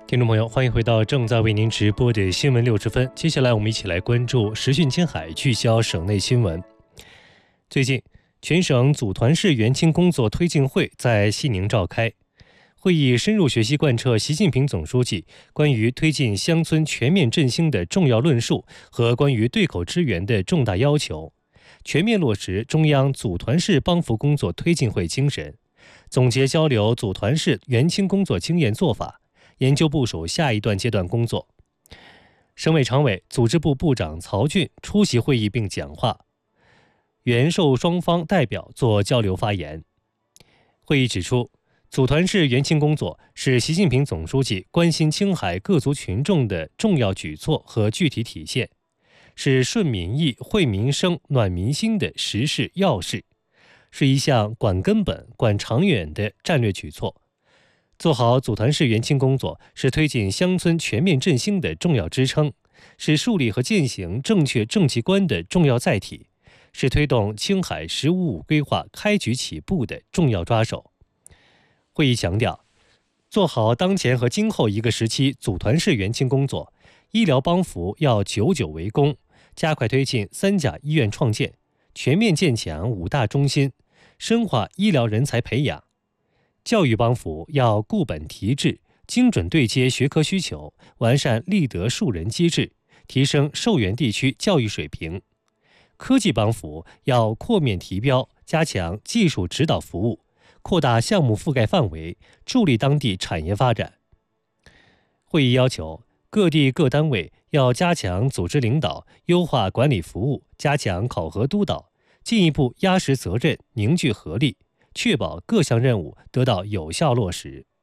听众朋友，欢迎回到正在为您直播的新闻60分。接下来我们一起来关注时讯青海聚焦省内新闻。最近，全省组团式援青工作推进会在西宁召开，会议深入学习贯彻习近平总书记关于推进乡村全面振兴的重要论述和关于对口支援的重大要求，全面落实中央组团式帮扶工作推进会精神，总结交流组团式援青工作经验做法，研究部署下一段阶段工作。省委常委、组织部部长曹俊出席会议并讲话，援受双方代表作交流发言。会议指出，组团式援青工作是习近平总书记关心青海各族群众的重要举措和具体体现，是顺民意、惠民生、暖民心的实事要事，是一项管根本、管长远的战略举措。做好组团式援青工作是推进乡村全面振兴的重要支撑，是树立和践行正确政绩观的重要载体，是推动青海“15+5”规划开局起步的重要抓手。会议强调，做好当前和今后一个时期组团式援青工作，医疗帮扶要久久为功，加快推进3甲医院创建，全面建强5大中心，深化医疗人才培养。教育帮扶要固本提质，精准对接学科需求，完善立德树人机制，提升受援地区教育水平。科技帮扶要扩面提标，加强技术指导服务，扩大项目覆盖范围，助力当地产业发展。会议要求各地各单位要加强组织领导，优化管理服务，加强考核督导，进一步压实责任，凝聚合力，确保各项任务得到有效落实。